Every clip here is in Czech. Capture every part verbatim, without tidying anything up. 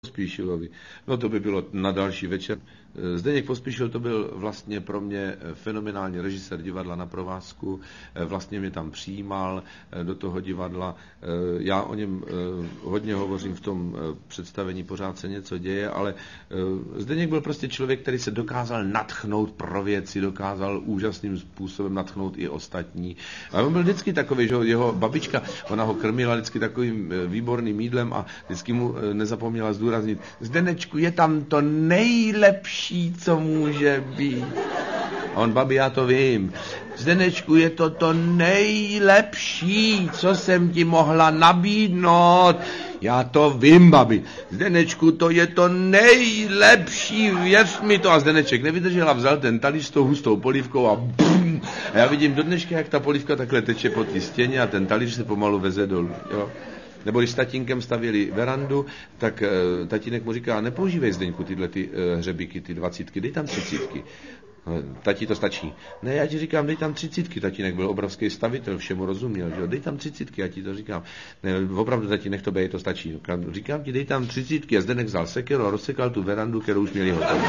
Pospíšilovi. No to by bylo na další večer. Zdeněk Pospíšil to byl vlastně pro mě fenomenální režisér divadla Na provázku. Vlastně mě tam přijímal do toho divadla. Já o něm hodně hovořím v tom představení Pořád se něco děje, ale Zdeněk byl prostě člověk, který se dokázal nadchnout pro věci, dokázal úžasným způsobem nadchnout i ostatní. A on byl vždycky takový, že jeho babička, ona ho krmila vždycky takovým výborným jídlem a vždycky mu nezapomněla zdůraznit: Zdenečku, je tam to nejlepší, co může být. A on: babi, já to vím. Zdenečku, je to to nejlepší, co jsem ti mohla nabídnout. Já to vím, babi. Zdenečku, to je to nejlepší, věř mi to. A Zdeneček nevydržel a vzal ten talíř s tou hustou polívkou a bum. A já vidím do dneška, jak ta polívka takhle teče po té stěně a ten talíř se pomalu veze dolů. Jo? Nebo když s tatínkem stavěli verandu, tak e, tatínek mu říká: nepoužívej, Zdeňku, tyhle ty e, hřebíky, ty dvacítky, dej tam třicítky. Tati, to stačí. Ne, já ti říkám, dej tam třicítky. Tatínek byl obrovský stavitel, všemu rozuměl, že jo? Dej tam třicítky, já ti to říkám. Ne, opravdu, tati, nech to bej, to stačí. Říkám ti, dej tam třicítky. A Zdeněk vzal sekeru a rozsekal tu verandu, kterou už měli hotovou.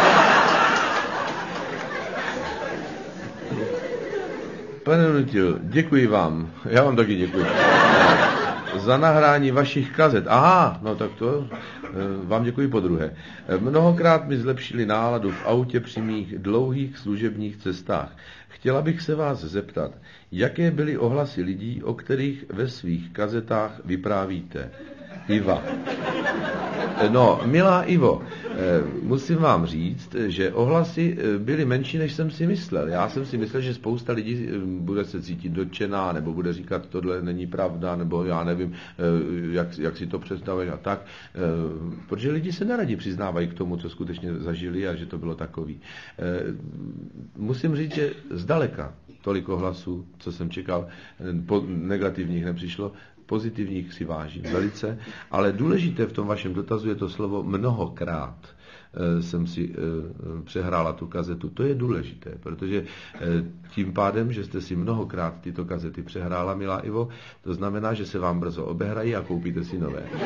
Pane Nutil, děkuji vám. Já vám taky děkuji. Za nahrání vašich kazet. Aha, no tak to vám děkuji podruhé. Mnohokrát mi zlepšili náladu v autě při mých dlouhých služebních cestách. Chtěla bych se vás zeptat, jaké byly ohlasy lidí, o kterých ve svých kazetách vyprávíte? Iva. No, milá Ivo, musím vám říct, že ohlasy byly menší, než jsem si myslel. Já jsem si myslel, že spousta lidí bude se cítit dotčená, nebo bude říkat, tohle není pravda, nebo já nevím, jak, jak si to představuješ a tak. Protože lidi se neradi přiznávají k tomu, co skutečně zažili a že to bylo takový. Musím říct, že zdaleka tolik ohlasů, co jsem čekal, negativních nepřišlo. Pozitivních si vážím velice, ale důležité v tom vašem dotazu je to slovo mnohokrát. E, jsem si e, přehrála tu kazetu. To je důležité, protože e, tím pádem, že jste si mnohokrát tyto kazety přehrála, milá Ivo, to znamená, že se vám brzo obehrají a koupíte si nové. E,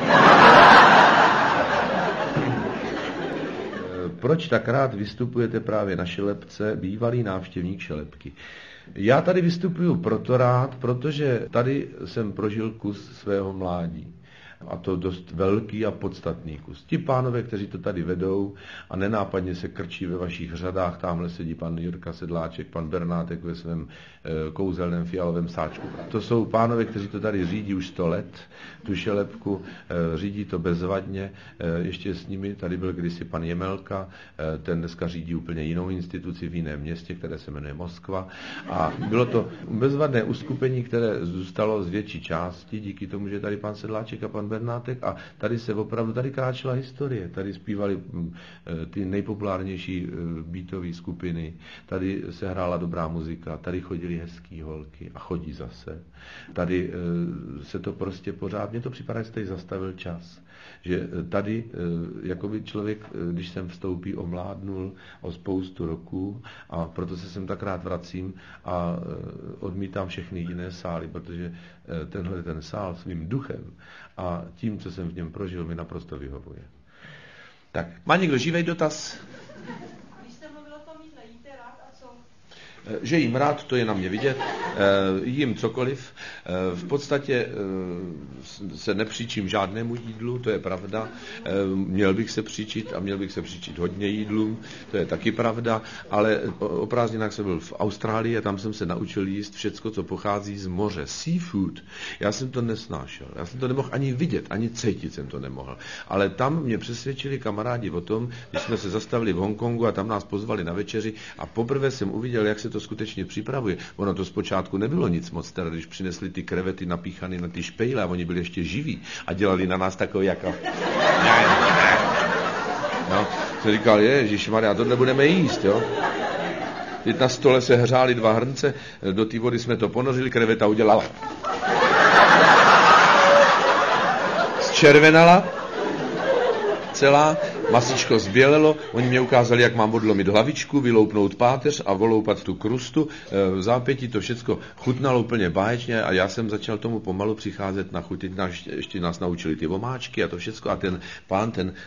proč tak rád vystupujete právě na Šelepce, bývalý návštěvník Šelepky? Já tady vystupuju proto rád, protože tady jsem prožil kus svého mládí. A to dost velký a podstatný kus. Ti pánové, kteří to tady vedou a nenápadně se krčí ve vašich řadách, tamhle sedí pan Jirka Sedláček, pan Bernátek ve svém e, kouzelném fialovém sáčku. To jsou pánové, kteří to tady řídí už sto let, tu Šelepku, e, řídí to bezvadně. E, ještě s nimi tady byl kdysi pan Jemelka, e, ten dneska řídí úplně jinou instituci v jiném městě, které se jmenuje Moskva. A bylo to bezvadné uskupení, které zůstalo z větší části díky tomu, že tady pan Sedláček a pan Bernátek, a tady se opravdu, tady kráčela historie, tady zpívali ty nejpopulárnější beatové skupiny, tady se hrála dobrá muzika, tady chodili hezký holky a chodí zase. Tady se to prostě pořád, mně to připadá, že tady zastavil čas. Že tady, jakoby člověk, když sem vstoupí, omládnul o spoustu roků, a proto se sem tak rád vracím a odmítám všechny jiné sály, protože tenhle ten sál svým duchem a tím, co jsem v něm prožil, mi naprosto vyhovuje. Tak, má někdo živej dotaz? Když jste mluvil o tom jídle, jíte rád a co? Že jím rád, to je na mě vidět, jím cokoliv. V podstatě se nepříčím žádnému jídlu, to je pravda. Měl bych se příčit a měl bych se příčit hodně jídlům, to je taky pravda, ale o prázdninách jsem byl v Austrálii a tam jsem se naučil jíst všecko, co pochází z moře. Seafood. Já jsem to nesnášel. Já jsem to nemohl ani vidět, ani cítit jsem to nemohl. Ale tam mě přesvědčili kamarádi o tom, když jsme se zastavili v Hongkongu a tam nás pozvali na večeři a poprvé jsem uviděl, jak se to skutečně připravuje. Ono to zpočátku nebylo nic moc, teda když přinesli ty krevety napíchané na ty špejle a oni byli ještě živí a dělali na nás takový jako... No, jsem říkal, ježišmarja, tohle budeme jíst, jo. Teď na stole se hřály dva hrnce, do té vody jsme to ponořili, kreveta udělala. Zčervenala, celá, masičko zbělelo, oni mě ukázali, jak mám odlomit hlavičku, vyloupnout páteř a voloupat tu krustu. V zápětí to všecko chutnalo úplně báječně a já jsem začal tomu pomalu přicházet na chuť. Teď nás, ještě nás naučili ty omáčky a to všecko a ten pán, ten